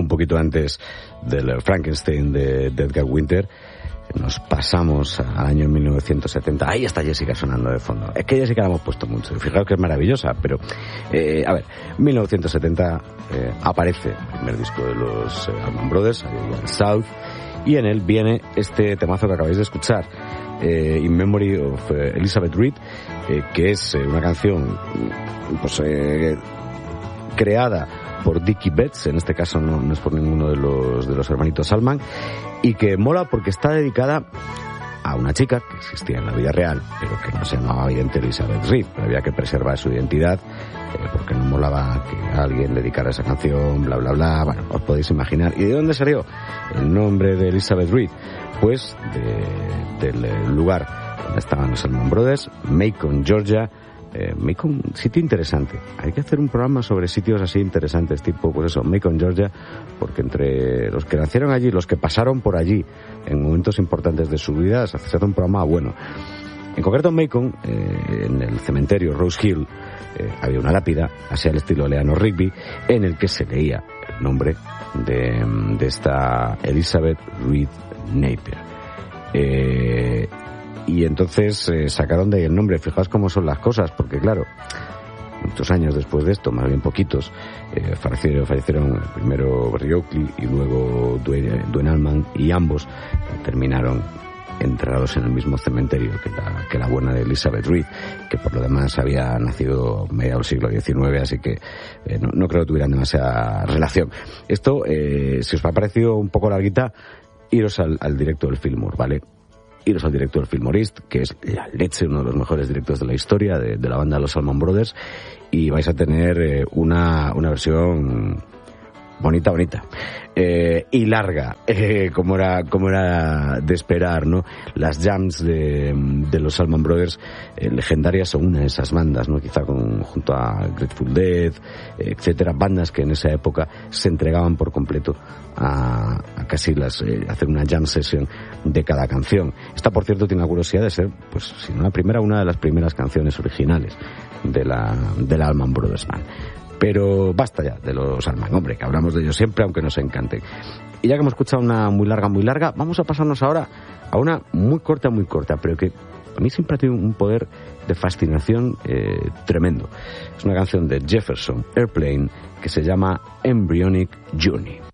un poquito antes del Frankenstein de Edgar Winter, nos pasamos al año 1970. Ahí está Jessica sonando de fondo. Es que Jessica la hemos puesto mucho. Fijaos que es maravillosa, pero... 1970 aparece el primer disco de los Allman Brothers, South, y en él viene este temazo que acabáis de escuchar, In Memory of Elizabeth Reed, que es una canción pues creada por Dickie Betts, en este caso no es por ninguno de los hermanitos Allman, y que mola porque está dedicada a una chica que existía en la vida real, pero que no se llamaba evidente Elizabeth Reed, pero había que preservar su identidad, porque no molaba que alguien dedicara esa canción, bla bla bla. Bueno, os podéis imaginar. ¿Y de dónde salió el nombre de Elizabeth Reed? Pues del lugar donde estaban los Allman Brothers, Macon, Georgia. Macon, sitio interesante. Hay que hacer un programa sobre sitios así interesantes, tipo, pues eso, Macon, Georgia, porque entre los que nacieron allí, los que pasaron por allí en momentos importantes de su vida, se hace un programa bueno. En concreto en Macon, en el cementerio Rose Hill, había una lápida, así al estilo Eleanor Rigby, en el que se leía el nombre de esta Elizabeth Reed Napier. Y entonces sacaron de ahí el nombre. Fijaos cómo son las cosas, porque claro, muchos años después de esto, más bien poquitos, fallecieron primero Berry Oakley y luego Duane Allman, y ambos terminaron enterrados en el mismo cementerio que la buena de Elizabeth Reed, que por lo demás había nacido mediados del siglo XIX, así que no creo que tuvieran demasiada relación. Esto, si os ha parecido un poco larguita, iros al directo del Fillmore, ¿vale? Iros al directo del Fillmore East, que es la leche, uno de los mejores directos de la historia de la banda de los Allman Brothers, y vais a tener una versión bonita y larga, como era de esperar, ¿no? Las jams de los Allman Brothers legendarias son una de esas bandas, ¿no? Quizá junto a Grateful Dead, etcétera, bandas que en esa época se entregaban por completo a casi hacer una jam session de cada canción. Esta, por cierto, tiene la curiosidad de ser, pues, si no la primera, una de las primeras canciones originales de la Allman Brothers Band. Pero basta ya de los Allman, hombre, que hablamos de ellos siempre, aunque nos encanten. Y ya que hemos escuchado una muy larga, vamos a pasarnos ahora a una muy corta, pero que a mí siempre ha tenido un poder de fascinación tremendo. Es una canción de Jefferson Airplane que se llama Embryonic Journey.